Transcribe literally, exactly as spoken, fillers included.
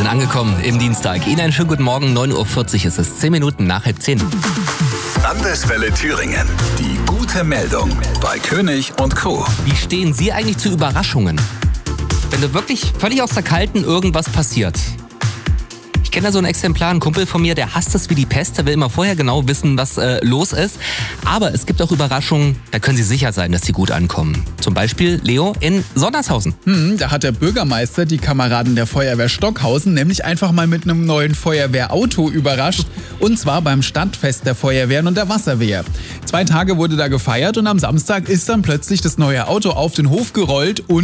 sind angekommen im Dienstag. Ihnen einen schönen guten Morgen, neun Uhr vierzig ist es, zehn Minuten nach halb zehn. Landeswelle Thüringen. Die gute Meldung bei König und Co. Wie stehen Sie eigentlich zu Überraschungen? Wenn du wirklich völlig aus der Kalten irgendwas passiert. Ich kenne da so ein Exemplar, ein Kumpel von mir, der hasst es wie die Pest, der will immer vorher genau wissen, was äh, los ist. Aber es gibt auch Überraschungen, da können Sie sicher sein, dass sie gut ankommen. Zum Beispiel Leo in Sondershausen. Hm, da hat der Bürgermeister die Kameraden der Feuerwehr Stockhausen nämlich einfach mal mit einem neuen Feuerwehrauto überrascht. Und zwar beim Stadtfest der Feuerwehren und der Wasserwehr. Zwei Tage wurde da gefeiert und am Samstag ist dann plötzlich das neue Auto auf den Hof gerollt und